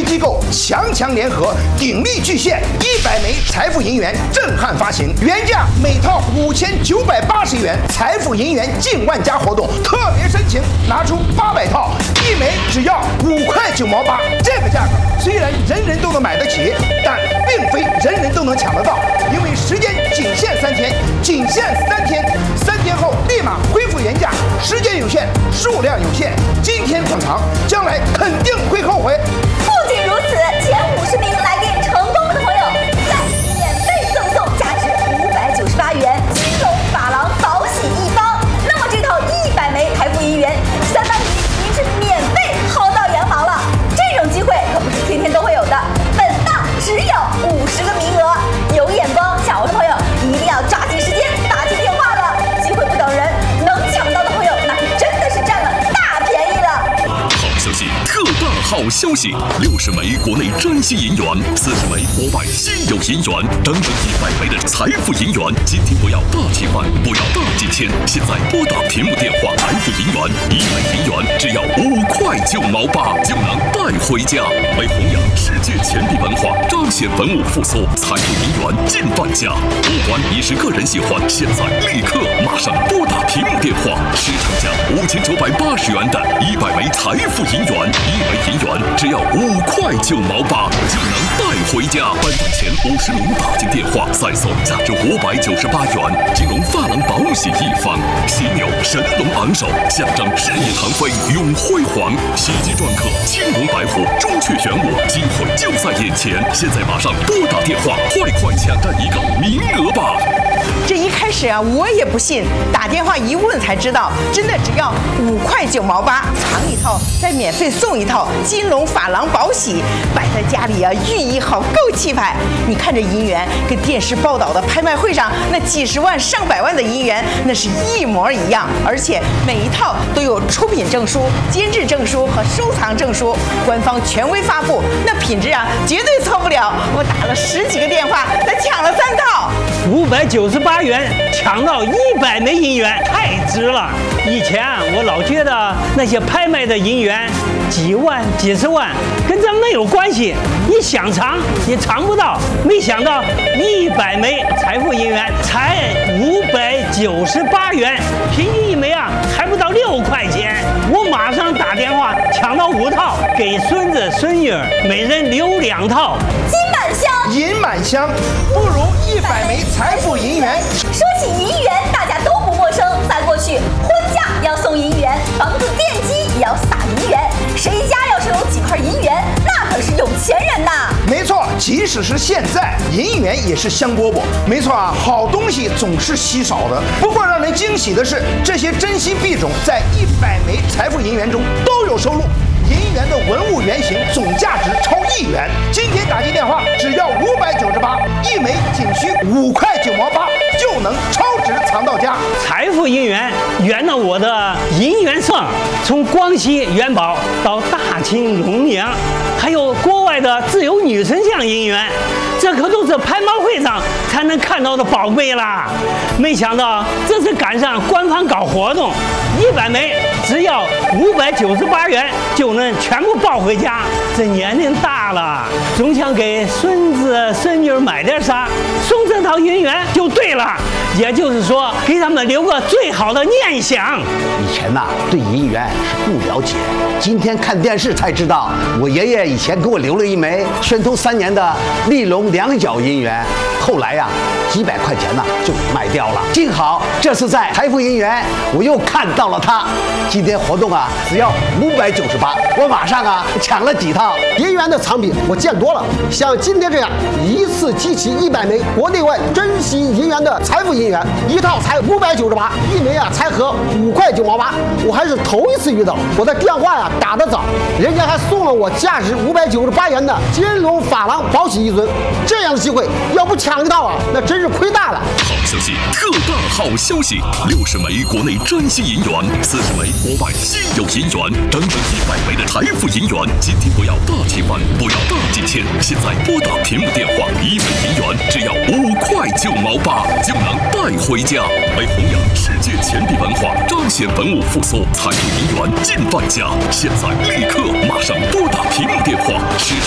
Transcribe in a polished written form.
机构强联合，鼎力巨献100枚财富银元，震撼发行，原价每套5980元，财富银元近万家活动特别申请，拿出800套，1枚只要5块9毛8。这个价格虽然人人都能买得起，但并非人人都能抢得到，因为时间仅限3天，仅限3天，3天后立马恢复原价，时间有限，数量有限，今天捧场，将来肯定会后悔。 不仅如此，前50名来电成功的朋友，再免费赠送价值598元金龙珐琅宝玺1方。那么这套100枚财富银元，相当于您是免费薅到羊毛了。这种机会可不是天天都会有的，本档只有50个名额。有眼光想玩的朋友，一定要抓紧时间打进电话了。机会不等人，能抢到的朋友，那可真的是占了大便宜了。 好消息，特大好消息！60枚国内珍稀银元，40枚国外稀有银元，整整100枚的财富银元。今天不要大气换，不要大几千，现在拨打屏幕电话，财富银元1枚银元只要5块9毛8就能带回家。为弘扬世界钱币文化，彰显文物复苏，财富银元近半价。不管你是个人喜欢，现在立刻马上拨打屏幕电话，市场价5980元的100枚财富银元，1枚银元只要5块9毛8就能带回家。颁奖前50名打进电话，再送价值598元金龙珐琅宝玺1方。犀牛神龙昂首，象征事业腾飞永辉煌。喜极篆刻青龙白虎，朱雀玄武，机会就在眼前。现在马上拨打电话，快抢占一个名额吧！ 这一开始啊，我也不信，打电话一问才知道，真的只要5块9毛8，藏一套再免费送一套金龙珐琅宝玺，摆在家里啊，寓意好，够气派。你看这银元跟电视报道的拍卖会上那几十万上百万的银元，那是一模一样，而且每一套都有出品证书、监制证书和收藏证书，官方权威发布，那品质啊绝对错不了。我打了10几个电话才抢了3套 ，598元抢到100枚银元，太值了。以前我老觉得那些拍卖的银元几万、几十万跟咱没有关系，你想藏也藏不到。没想到100枚财富银元才598元，平均1枚啊还不到6块钱。我马上打电话抢到5套，给孙子孙女每人留2套。 金满箱， 银满箱，不如100枚财富银元。 说起银元，大家都不陌生。在过去，婚嫁要送银元，房子奠基也要撒银元。谁家要是有几块银元，那可是有钱人呐！ 没错，即使是现在，银元也是香饽饽。没错啊，好东西总是稀少的。不过让人惊喜的是，这些珍稀币种在100枚财富银元中都有收录。银元的文物原型总价值超1元，今天打进电话只要598，1枚仅需5块9毛8就能超值藏到家。 财富银元圆了我的银元盛，从光绪元宝到大清隆宁，还有国外的自由女神像银元，这可都是拍卖会上才能看到的宝贝啦。没想到这次赶上官方搞活动，100枚只要598元就能全部抱回家。这年龄大了，总想给孙子孙女买点啥，送这套银元就对了。也就是说，给他们留个最好的念想。 以前呐，对银元是不了解，今天看电视才知道，我爷爷以前给我留了1枚宣统3年的立隆2角银元，后来呀，几百块钱呢就卖掉了。幸好这次在财富银元，我又看到了它。今天活动啊，只要598，我马上啊抢了几套。 银元的藏品我见多了，像今天这样一次集齐100枚国内外珍稀银元的财富银元，一套才598，1枚啊才合5块9毛8，我还是头一次遇到。我的电话呀打得早，人家还送了我价值598元的金龙珐琅宝玺1尊，这样的机会要不抢一套啊，那真是亏大了。 好消息，特大好消息！60枚国内珍稀银元，40枚国外稀有银元，整整100枚的财富银元。今天不要大气换，不要大几千，现在拨打屏幕电话，1枚银元只要5块9毛8就能带回家。为弘扬世界钱币文化，彰显文物复苏，财富银元近半价。现在立刻马上拨打屏幕电话，市场